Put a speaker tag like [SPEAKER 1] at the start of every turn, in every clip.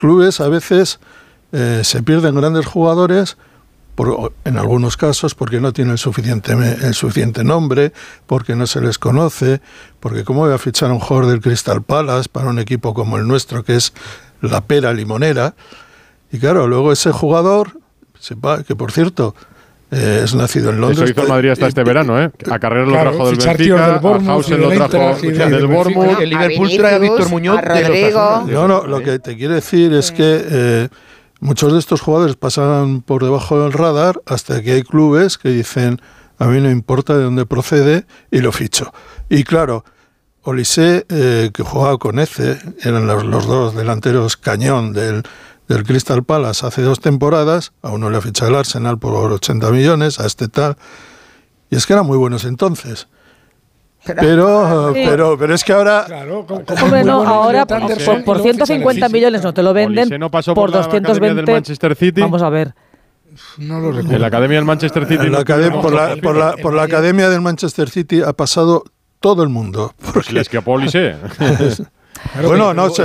[SPEAKER 1] clubes a veces se pierden grandes jugadores, en algunos casos porque no tienen el suficiente nombre, porque no se les conoce, porque cómo voy a fichar a un jugador del Crystal Palace para un equipo como el nuestro, que es la pera limonera. Y claro, luego ese jugador, que por cierto es nacido en Londres.
[SPEAKER 2] Eso hizo el Madrid hasta este verano, ¿eh? A Carrero lo trajo del Benfica, a Hausen lo trajo del Bournemouth.
[SPEAKER 3] El Liverpool trae a Víctor Muñoz de los...
[SPEAKER 1] No, lo que te quiero decir es que muchos de estos jugadores pasan por debajo del radar hasta que hay clubes que dicen, a mí no importa de dónde procede y lo ficho. Y claro, Olise, que jugaba con Eze, eran los dos delanteros cañón del Crystal Palace hace 2 temporadas, a uno le ha fichado el Arsenal por 80 millones, a este tal, y es que eran muy buenos entonces. Pero es que ahora...
[SPEAKER 4] Claro,
[SPEAKER 5] hombre, no, ahora por 150 millones no te lo venden,
[SPEAKER 2] no pasó
[SPEAKER 5] por 220
[SPEAKER 2] del Manchester City.
[SPEAKER 5] Vamos a ver.
[SPEAKER 4] No lo recuerdo.
[SPEAKER 2] En la academia del Manchester City.
[SPEAKER 1] Por la academia del Manchester City ha pasado todo el mundo.
[SPEAKER 2] Porque le escapó Olise.
[SPEAKER 1] Bueno, se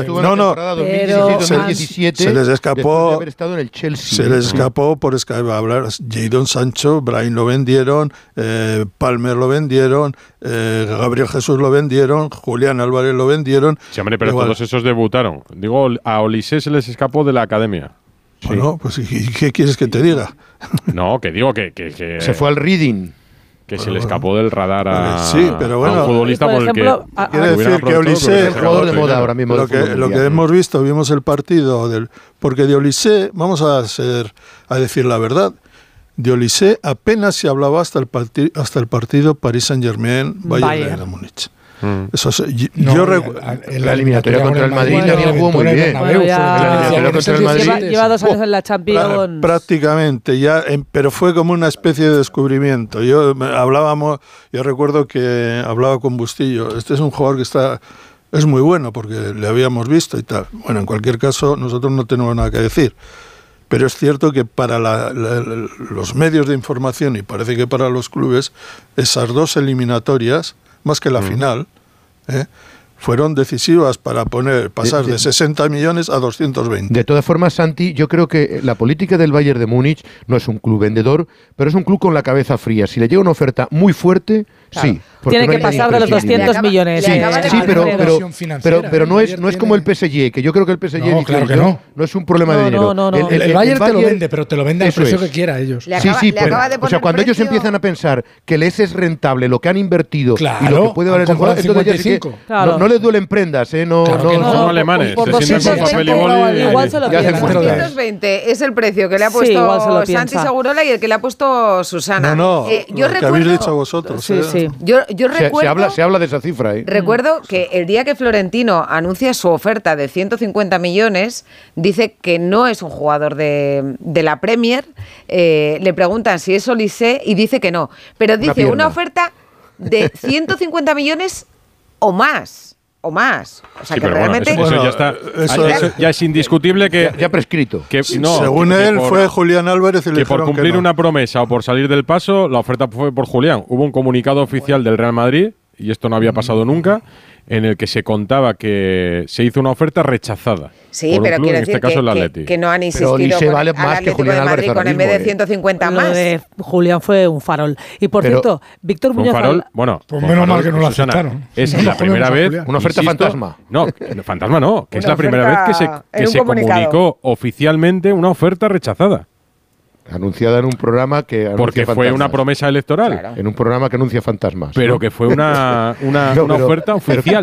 [SPEAKER 1] les escapó.
[SPEAKER 3] De haber estado en el Chelsea.
[SPEAKER 1] Se les escapó por hablar. Jadon Sancho, Brahim lo vendieron, Palmer lo vendieron, Gabriel Jesús lo vendieron, Julián Álvarez lo vendieron.
[SPEAKER 2] Sí, hombre, pero todos esos debutaron. Digo, a Olise se les escapó de la academia.
[SPEAKER 1] Bueno, pues ¿y qué quieres que te diga?
[SPEAKER 2] No, que digo que
[SPEAKER 3] se fue al Reading.
[SPEAKER 2] Que se le escapó del radar a un futbolista por
[SPEAKER 5] ejemplo,
[SPEAKER 2] el que...
[SPEAKER 1] Quiere decir que Olise
[SPEAKER 3] es el jugador de moda ahora mismo.
[SPEAKER 1] Lo que hemos visto, vimos el partido porque de Olise, vamos a decir la verdad, de Olise apenas se hablaba hasta el partido Paris Saint-Germain-Bayern de Múnich. Eso
[SPEAKER 3] en la eliminatoria contra el Madrid la jugó muy bien.
[SPEAKER 5] Lleva 2 años en la Champions.
[SPEAKER 1] Prácticamente, pero fue como una especie de descubrimiento. Yo recuerdo que hablaba con Bustillo. Este es un jugador que es muy bueno porque le habíamos visto y tal. Bueno, en cualquier caso, nosotros no tenemos nada que decir. Pero es cierto que para los medios de información y parece que para los clubes, esas 2 eliminatorias, más que la final, fueron decisivas para pasar de 60 millones a 220.
[SPEAKER 3] De todas formas, Santi, yo creo que la política del Bayern de Múnich no es un club vendedor, pero es un club con la cabeza fría. Si le llega una oferta muy fuerte, claro, sí.
[SPEAKER 5] Tiene que pasar de los 200 millones.
[SPEAKER 3] Sí, pero no es como el PSG, que yo creo que el PSG no es un problema de dinero.
[SPEAKER 4] El Bayern te lo vende, pero te lo vende al precio que quiera ellos.
[SPEAKER 3] O sea, cuando ellos empiezan a pensar que les es rentable lo que han invertido y lo que puede valer el jugador, entonces no les duelen prendas,
[SPEAKER 2] no son alemanes.
[SPEAKER 5] Por 220 igual se lo piensan.
[SPEAKER 6] 220 es el precio que le ha puesto Santi Segurola y el que le ha puesto Susana.
[SPEAKER 1] Yo recuerdo que habéis dicho vosotros.
[SPEAKER 6] Sí. Yo recuerdo,
[SPEAKER 3] se habla de esa cifra.
[SPEAKER 6] Recuerdo que el día que Florentino anuncia su oferta de 150 millones, dice que no es un jugador de la Premier. Le preguntan si es Olise y dice que no. Pero dice una oferta de 150 millones o más. O sea, que realmente...
[SPEAKER 2] Eso ya está. Eso ya es indiscutible que...
[SPEAKER 3] Ya prescrito.
[SPEAKER 1] Según él, fue Julián Álvarez y le
[SPEAKER 2] que por cumplir una promesa o por salir del paso, la oferta fue por Julián. Hubo un comunicado oficial del Real Madrid, y esto no había pasado nunca, en el que se contaba que se hizo una oferta rechazada.
[SPEAKER 6] Sí, pero quiero decir que no han insistido
[SPEAKER 3] vale
[SPEAKER 6] al Atlético de Madrid con en vez de 150 más.
[SPEAKER 5] Lo de Julián fue un farol. Y por cierto, Víctor Muñoz...
[SPEAKER 2] farol, bueno,
[SPEAKER 4] pues menos mal que no lo aceptaron.
[SPEAKER 2] Es la primera vez...
[SPEAKER 3] Una oferta fantasma.
[SPEAKER 2] No, fantasma no, que es la primera vez que se comunicó oficialmente una oferta rechazada.
[SPEAKER 3] Anunciada en un programa que anuncia
[SPEAKER 2] porque
[SPEAKER 3] fantasmas.
[SPEAKER 2] Fue una promesa electoral.
[SPEAKER 6] Claro.
[SPEAKER 3] En un programa que anuncia fantasmas.
[SPEAKER 2] Pero ¿no? Que fue una oferta oficial.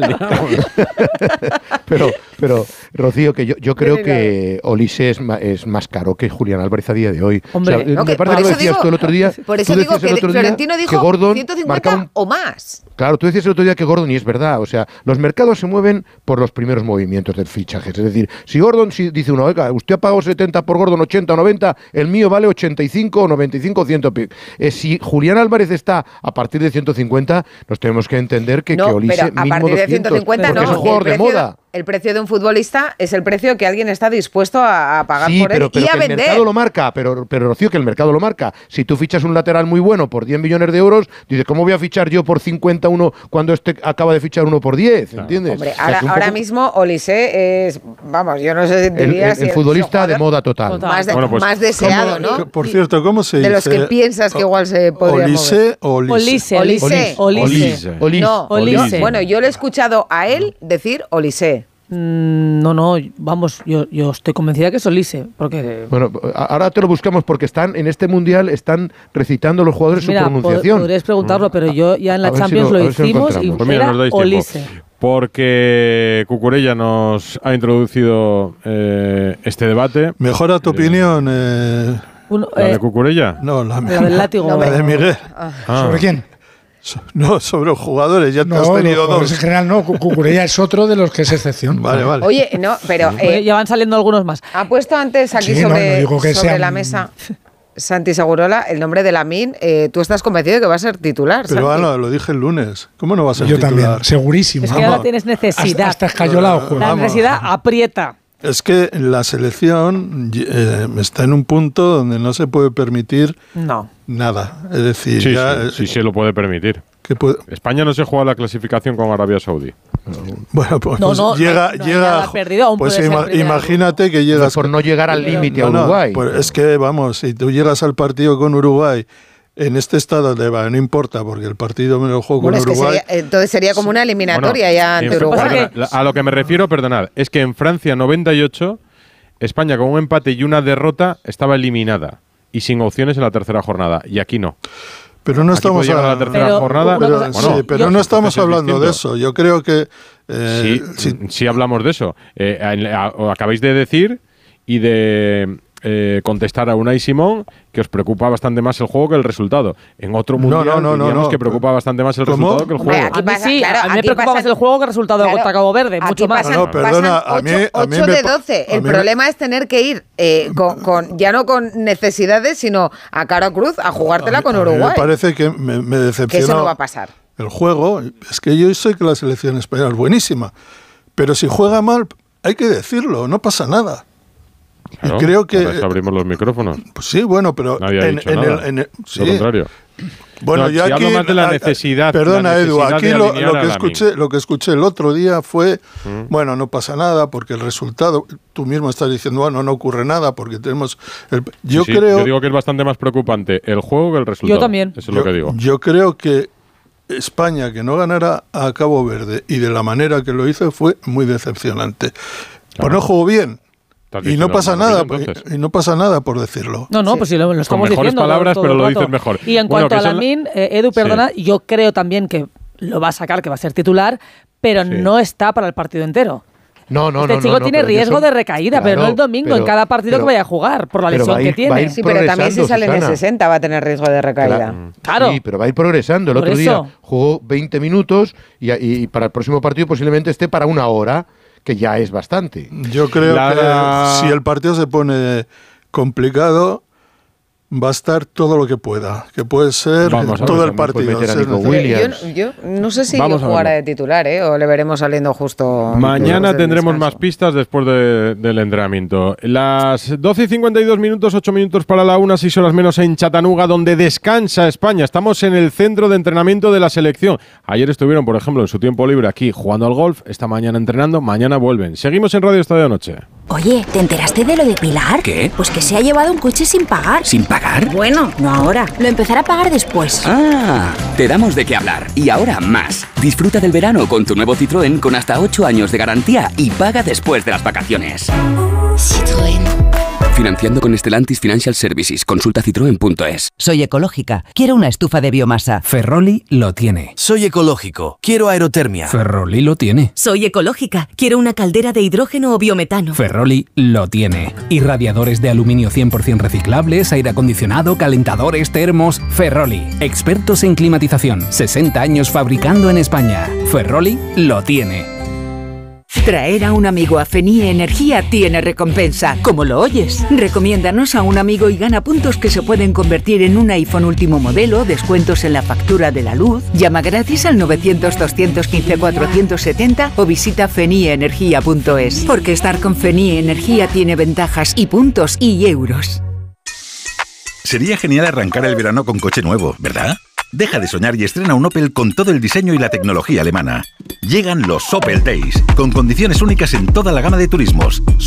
[SPEAKER 3] Pero Rocío, que yo creo que Olise es más caro que Julián Álvarez a día de hoy.
[SPEAKER 5] Hombre,
[SPEAKER 3] o sea, me parece que lo decías tú el otro día.
[SPEAKER 6] Por eso digo que Florentino dijo 150 o más.
[SPEAKER 3] Claro, tú decías el otro día que Gordon, y es verdad, o sea, los mercados se mueven por los primeros movimientos del fichaje. Es decir, si Gordon dice uno, oiga, usted ha pagado 70 por Gordon, 80 o 90, el mío vale 85 o 95 100. Si Julián Álvarez está a partir de 150, nos tenemos que entender que Olise
[SPEAKER 6] pero a
[SPEAKER 3] mínimo
[SPEAKER 6] partir de
[SPEAKER 3] 200,
[SPEAKER 6] 150
[SPEAKER 3] porque es un jugador de moda.
[SPEAKER 6] el precio de un futbolista es el precio que alguien está dispuesto a pagar por él y a vender.
[SPEAKER 3] El mercado lo marca, pero Rocío, que el mercado lo marca. Si tú fichas un lateral muy bueno por 10 millones de euros, dices, ¿cómo voy a fichar yo por 51 cuando este acaba de fichar uno por 10? Claro. ¿Entiendes?
[SPEAKER 6] Hombre, ahora mismo Olise es, vamos, yo no sé si
[SPEAKER 3] el futbolista de moda total.
[SPEAKER 6] Más deseado, ¿no?
[SPEAKER 1] Por cierto, ¿cómo se dice?
[SPEAKER 6] De los que piensas que igual se podría
[SPEAKER 1] mover. ¿Olise o Olise?
[SPEAKER 6] Olise. Bueno, yo le he escuchado a él decir Olise.
[SPEAKER 5] No, vamos, yo estoy convencida que es Olise, porque...
[SPEAKER 3] Bueno, ahora te lo buscamos porque en este Mundial están recitando los jugadores su pronunciación.
[SPEAKER 5] Podrías preguntarlo, pero yo ya en la Champions lo hicimos y era Olise.
[SPEAKER 2] Porque Cucurella nos ha introducido este debate.
[SPEAKER 1] ¿Mejora tu opinión?
[SPEAKER 2] ¿La de Cucurella?
[SPEAKER 1] No,
[SPEAKER 5] la del látigo.
[SPEAKER 1] La de Miguel.
[SPEAKER 4] ¿Sobre quién?
[SPEAKER 1] No, sobre los jugadores, ya te has tenido dos.
[SPEAKER 4] En general no, Cucurella es otro de los que es excepción.
[SPEAKER 1] Vale.
[SPEAKER 6] Oye, no, pero...
[SPEAKER 5] ya van saliendo algunos más.
[SPEAKER 6] Ha puesto antes aquí sobre la mesa Santi Segurola el nombre de Lamine. Tú estás convencido de que va a ser titular,
[SPEAKER 1] Pero
[SPEAKER 6] Santi.
[SPEAKER 1] lo dije el lunes. ¿Cómo no va a ser titular?
[SPEAKER 4] Yo también, segurísimo.
[SPEAKER 5] Es que ahora tienes necesidad.
[SPEAKER 4] Hasta escayolado.
[SPEAKER 5] La necesidad aprieta.
[SPEAKER 1] Es que la selección está en un punto donde no se puede permitir nada. Es decir,
[SPEAKER 2] sí se lo puede permitir. España no se juega la clasificación con Arabia Saudí.
[SPEAKER 1] Bueno, pues llega
[SPEAKER 5] perdido,
[SPEAKER 1] pues imagínate que llegas
[SPEAKER 3] por no llegar al límite a Uruguay.
[SPEAKER 1] Pues es que vamos, si tú llegas al partido con Uruguay en este estado no importa, porque el partido me lo juego con Uruguay.
[SPEAKER 6] Entonces sería como una eliminatoria ya ante Uruguay.
[SPEAKER 2] A lo que me refiero, perdonad, es que en Francia 98, España con un empate y una derrota estaba eliminada y sin opciones en la tercera jornada, y aquí no.
[SPEAKER 1] Pero no estamos
[SPEAKER 2] hablando de la tercera jornada.
[SPEAKER 1] Pero no estamos hablando de eso. Yo creo que
[SPEAKER 2] sí hablamos de eso. Acabáis de decir y de contestar a Unai Simón que os preocupa bastante más el juego que el resultado. En otro mundial diríamos que preocupa bastante más el resultado que el juego.
[SPEAKER 5] A mí me preocupa más el juego que el resultado contra Cabo Verde, mucho más.
[SPEAKER 1] Perdona, a mí
[SPEAKER 6] 8 de 12. El problema es tener que ir ya no con necesidades, sino a cara cruz a jugártela con Uruguay.
[SPEAKER 1] Me parece que me decepciona.
[SPEAKER 6] Que eso no va a pasar.
[SPEAKER 1] El juego, es que yo sé que la selección española es buenísima, pero si juega mal, hay que decirlo, no pasa nada.
[SPEAKER 2] Claro,
[SPEAKER 1] y creo que
[SPEAKER 2] abrimos los micrófonos.
[SPEAKER 1] Pues sí, bueno, pero
[SPEAKER 2] nadie ha dicho nada. Lo contrario.
[SPEAKER 1] Bueno, yo aquí
[SPEAKER 2] hablo más de la necesidad.
[SPEAKER 1] Perdona, Edu, aquí lo que escuché el otro día fue, bueno, no pasa nada porque el resultado, tú mismo estás diciendo, bueno, no ocurre nada porque tenemos yo
[SPEAKER 2] digo que es bastante más preocupante el juego que el resultado.
[SPEAKER 5] Yo también.
[SPEAKER 2] Eso es lo que digo.
[SPEAKER 1] Yo creo que España, que no ganara a Cabo Verde y de la manera que lo hizo, fue muy decepcionante. Claro. Pues no jugó bien. Y no pasa nada por decirlo.
[SPEAKER 5] No, pues si lo estamos diciendo.
[SPEAKER 2] Con mejores palabras, pero lo dices mejor.
[SPEAKER 5] Y en cuanto a Lamine, Edu, perdona, yo creo también que lo va a sacar, que va a ser titular, pero no está para el partido entero. Este chico tiene riesgo de recaída, pero no el domingo, en cada partido que vaya a jugar, por la lesión que tiene.
[SPEAKER 6] Sí, pero también si sale en el 60 va a tener riesgo de recaída.
[SPEAKER 5] Claro.
[SPEAKER 3] Sí, pero va a ir progresando. El otro día jugó 20 minutos y para el próximo partido posiblemente esté para una hora, que ya es bastante.
[SPEAKER 1] Yo creo que si el partido se pone complicado, va a estar todo lo que pueda, que puede ser todo el partido.
[SPEAKER 6] Yo no sé si lo jugará de titular, o le veremos saliendo justo.
[SPEAKER 2] Mañana tendremos más pistas después del entrenamiento. Las 12:52, 8 minutos para la 1, 6 horas menos en Chattanooga, donde descansa España. Estamos en el centro de entrenamiento de la selección. Ayer estuvieron, por ejemplo, en su tiempo libre aquí jugando al golf, esta mañana entrenando, mañana vuelven. Seguimos en Radio Estadio Noche.
[SPEAKER 7] Oye, ¿te enteraste de lo de Pilar?
[SPEAKER 8] ¿Qué?
[SPEAKER 7] Pues que se ha llevado un coche sin pagar.
[SPEAKER 8] ¿Sin pagar?
[SPEAKER 7] Bueno, no ahora. Lo empezará a pagar después.
[SPEAKER 8] Ah, te damos de qué hablar. Y ahora más. Disfruta del verano con tu nuevo Citroën con hasta 8 años de garantía y paga después de las vacaciones.
[SPEAKER 7] Citroën.
[SPEAKER 8] Financiando con Stellantis Financial Services. Consulta citroen.es.
[SPEAKER 9] Soy ecológica. Quiero una estufa de biomasa.
[SPEAKER 10] Ferroli lo tiene.
[SPEAKER 11] Soy ecológico. Quiero aerotermia.
[SPEAKER 10] Ferroli lo tiene.
[SPEAKER 12] Soy ecológica. Quiero una caldera de hidrógeno o biometano.
[SPEAKER 10] Ferroli lo tiene. Irradiadores de aluminio 100% reciclables, aire acondicionado, calentadores, termos. Ferroli. Expertos en climatización. 60 años fabricando en España. Ferroli lo tiene.
[SPEAKER 13] Traer a un amigo a FENIE Energía tiene recompensa, como lo oyes. Recomiéndanos a un amigo y gana puntos que se pueden convertir en un iPhone último modelo, descuentos en la factura de la luz. Llama gratis al 900-215-470 o visita fenieenergia.es. Porque estar con FENIE Energía tiene ventajas y puntos y euros.
[SPEAKER 14] Sería genial arrancar el verano con coche nuevo, ¿verdad? Deja de soñar y estrena un Opel con todo el diseño y la tecnología alemana. Llegan los Opel Days, con condiciones únicas en toda la gama de turismos.